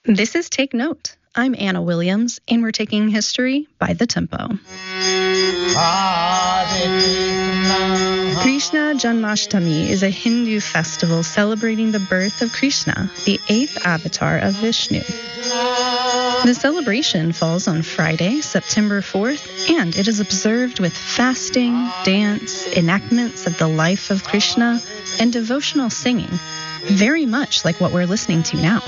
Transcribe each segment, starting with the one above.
This is Take Note. I'm Anna Williams, and we're taking history by the tempo. Krishna Janmashtami is a Hindu festival celebrating the birth of Krishna, the 8th avatar of Vishnu. The celebration falls on Friday, September 4th, and it is observed with fasting, dance, enactments of the life of Krishna, and devotional singing, very much like what we're listening to now.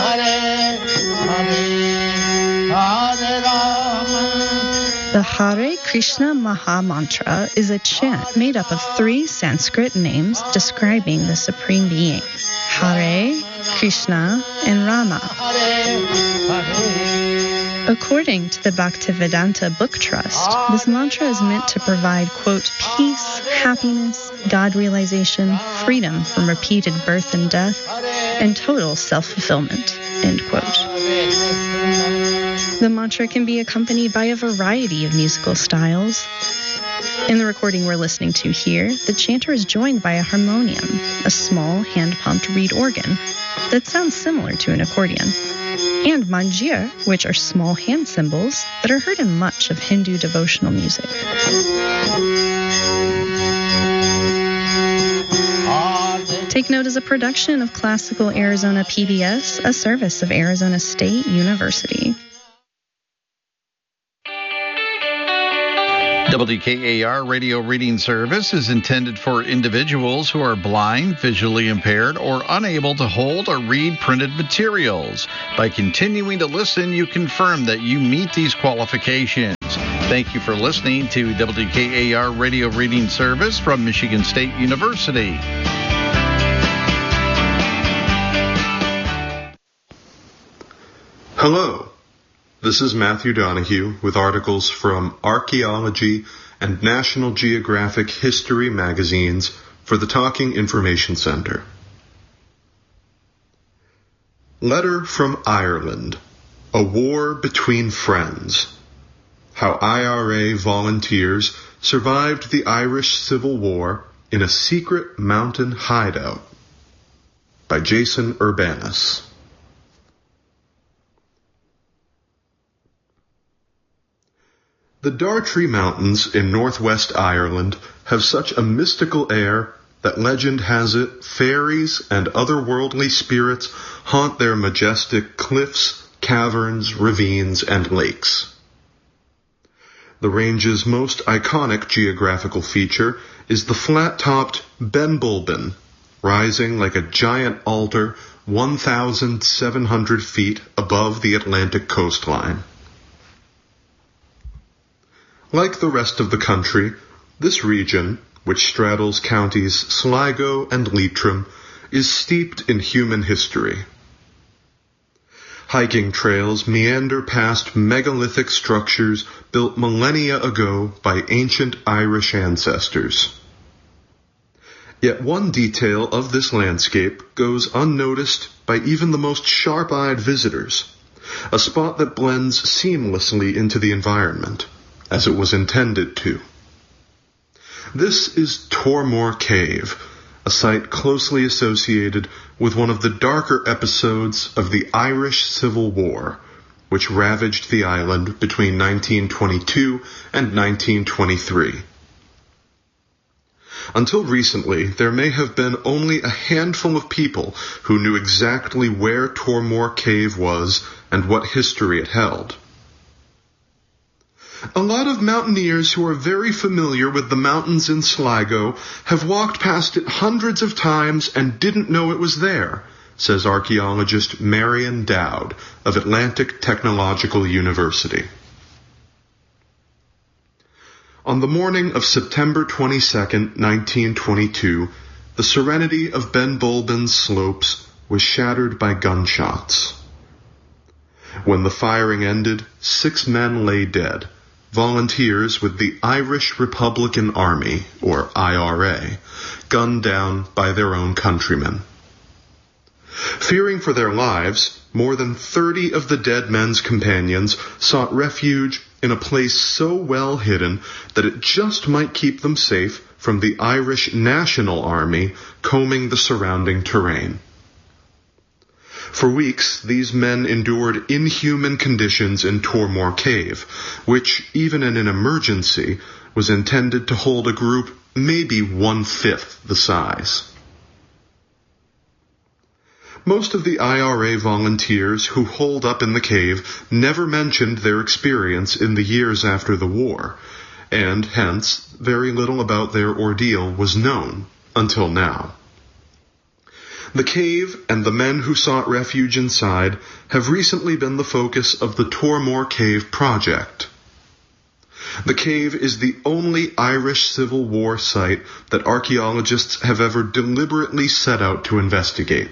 The Hare Krishna Maha Mantra is a chant made up of 3 Sanskrit names describing the Supreme Being: Hare, Krishna, and Rama. According to the Bhaktivedanta Book Trust, this mantra is meant to provide, quote, peace, happiness, God realization, freedom from repeated birth and death, and total self-fulfillment, end quote. The mantra can be accompanied by a variety of musical styles. In the recording we're listening to here, the chanter is joined by a harmonium, a small hand-pumped reed organ that sounds similar to an accordion, and manjir, which are small hand cymbals that are heard in much of Hindu devotional music. Take Note is a production of Classical Arizona PBS, a service of Arizona State University. WKAR Radio Reading Service is intended for individuals who are blind, visually impaired, or unable to hold or read printed materials. By continuing to listen, you confirm that you meet these qualifications. Thank you for listening to WKAR Radio Reading Service from Michigan State University. Hello. This is Matthew Donahue with articles from Archaeology and National Geographic History magazines for the Talking Information Center. Letter from Ireland. A War Between Friends. How IRA volunteers survived the Irish Civil War in a secret mountain hideout. By Jason Urbanus. The Dartry Mountains in northwest Ireland have such a mystical air that legend has it fairies and otherworldly spirits haunt their majestic cliffs, caverns, ravines, and lakes. The range's most iconic geographical feature is the flat-topped Benbulben, rising like a giant altar 1,700 feet above the Atlantic coastline. Like the rest of the country, this region, which straddles counties Sligo and Leitrim, is steeped in human history. Hiking trails meander past megalithic structures built millennia ago by ancient Irish ancestors. Yet one detail of this landscape goes unnoticed by even the most sharp-eyed visitors, a spot that blends seamlessly into the environment, as it was intended to. This is Tormore Cave, a site closely associated with one of the darker episodes of the Irish Civil War, which ravaged the island between 1922 and 1923. Until recently, there may have been only a handful of people who knew exactly where Tormore Cave was and what history it held. A lot of mountaineers who are very familiar with the mountains in Sligo have walked past it hundreds of times and didn't know it was there, says archaeologist Marion Dowd of Atlantic Technological University. On the morning of September 22, 1922, the serenity of Benbulben's slopes was shattered by gunshots. When the firing ended, 6 men lay dead, volunteers with the Irish Republican Army, or IRA, gunned down by their own countrymen. Fearing for their lives, more than 30 of the dead men's companions sought refuge in a place so well hidden that it just might keep them safe from the Irish National Army combing the surrounding terrain. For weeks, these men endured inhuman conditions in Tormore Cave, which, even in an emergency, was intended to hold a group maybe 1/5 the size. Most of the IRA volunteers who holed up in the cave never mentioned their experience in the years after the war, and hence very little about their ordeal was known until now. The cave and the men who sought refuge inside have recently been the focus of the Tormore Cave Project. The cave is the only Irish Civil War site that archaeologists have ever deliberately set out to investigate.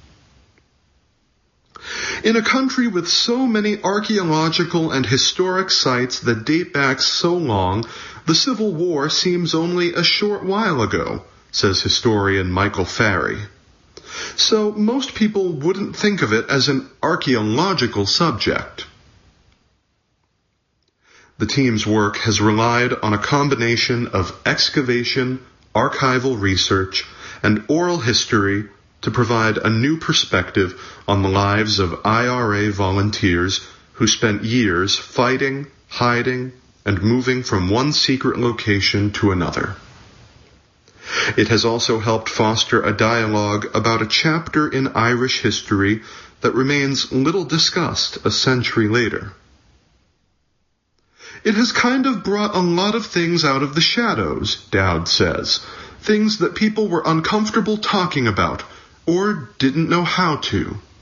In a country with so many archaeological and historic sites that date back so long, the Civil War seems only a short while ago, says historian Michael Farry. So most people wouldn't think of it as an archaeological subject. The team's work has relied on a combination of excavation, archival research, and oral history to provide a new perspective on the lives of IRA volunteers who spent years fighting, hiding, and moving from one secret location to another. It has also helped foster a dialogue about a chapter in Irish history that remains little discussed a century later. It has kind of brought a lot of things out of the shadows, Dowd says, things that people were uncomfortable talking about or didn't know how to.